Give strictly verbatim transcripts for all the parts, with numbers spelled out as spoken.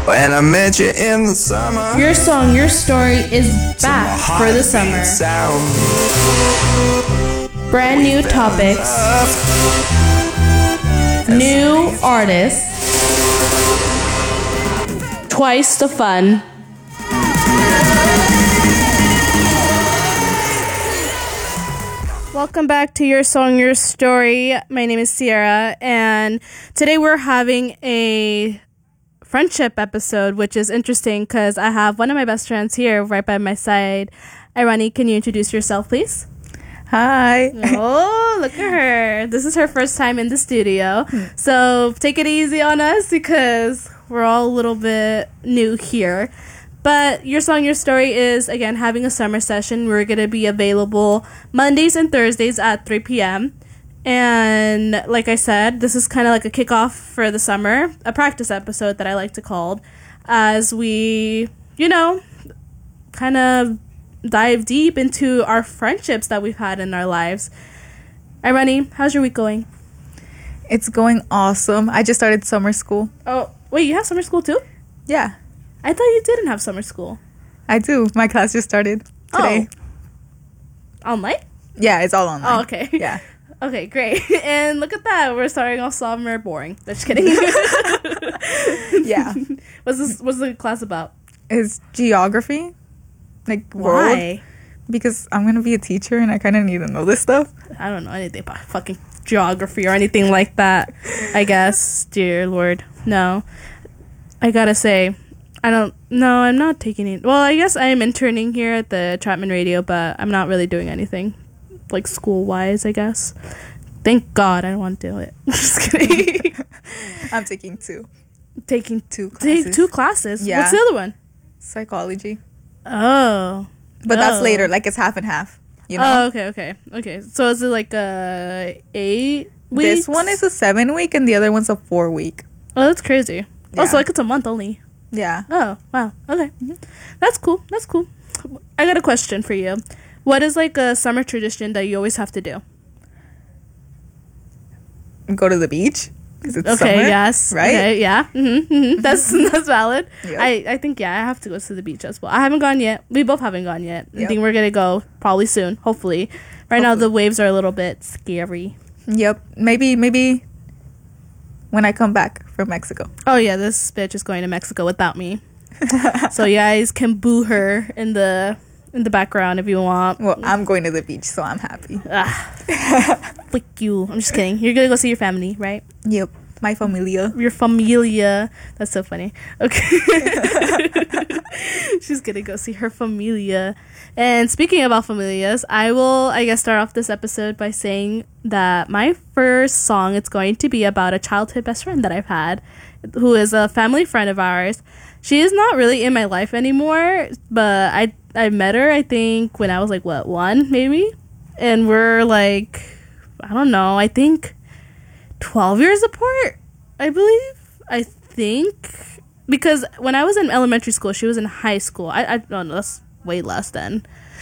when I met you in the summer. Your song, your story is back for the summer. Sound. Brand new topics, new artists, twice the fun. Welcome back to Your Song, Your Story. My name is Sierra, and today we're having a friendship episode, which is interesting because I have one of my best friends here right by my side. Irani, can you introduce yourself, please? Hi. Oh, look at her. This is her first time in the studio, so take it easy on us because we're all a little bit new here. But Your Song, Your Story is, again, having a summer session. We're going to be available Mondays and Thursdays at three p.m. And like I said, this is kind of like a kickoff for the summer, a practice episode that I like to call, as we, you know, kind of dive deep into our friendships that we've had in our lives. Irani, how's your week going? It's going awesome. I just started summer school. Oh, wait, you have summer school too? Yeah, I thought you didn't have summer school. I do. My class just started today. Oh. Online? Yeah, it's all online. Oh, okay. Yeah. Okay, great. And look at that. We're starting off summer boring. Just kidding. Yeah. What's this? What's the class about? It's geography. Like, Why? world. Because I'm going to be a teacher and I kind of need to know this stuff. I don't know anything about fucking geography or anything like that, I guess. Dear Lord. No. I gotta say, I don't... No, I'm not taking it... Well, I guess I am interning here at the Chapman Radio, but I'm not really doing anything, like, school-wise, I guess. Thank God I don't want to do it. Just kidding. I'm taking two. Taking Two classes. Take two classes? Yeah. What's the other one? Psychology. Oh. But that's Oh. later. Like, it's half and half. You know? Oh, okay, okay. Okay. So is it like a eight weeks? This one is a seven week and the other one's a four week. Oh, that's crazy. Oh, Yeah. so like it's a month only. Yeah. Oh, wow. Okay. That's cool. That's cool. I got a question for you. What is like a summer tradition that you always have to do? Go to the beach. Because it's Okay, summer. yes. Right? Okay, yeah. Mm-hmm, mm-hmm. That's that's valid. Yep. I, I think, yeah, I have to go to the beach as well. I haven't gone yet. We both haven't gone yet. I Yep. think we're going to go probably soon, hopefully. Right now, the waves are a little bit scary. Yep. Maybe, maybe when I come back from Mexico. Oh, yeah, this bitch is going to Mexico without me. So you guys can boo her in the in the background if you want. Well, I'm going to the beach, so I'm happy. Ah, fuck you. I'm just kidding. You're gonna go see your family, right? Yep. My familia. Your familia. That's so funny. Okay. She's gonna go see her familia. And speaking about familias, I will, I guess, start off this episode by saying that my first song is going to be about a childhood best friend that I've had, who is a family friend of ours. She is not really in my life anymore, but I I met her, I think, when I was like, what, one, maybe? And we're like, I don't know, I think twelve years apart, I believe. I think. Because when I was in elementary school, she was in high school. I, I don't know, that's way less then.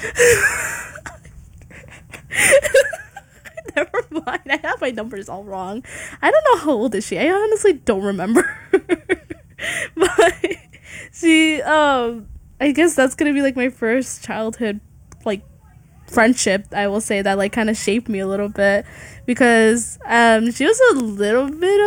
Never mind. I have my numbers all wrong. I don't know how old is she. I honestly don't remember. But she, um, I guess that's gonna be like my first childhood, like, friendship, I will say, that like kind of shaped me a little bit, because um she was a little bit of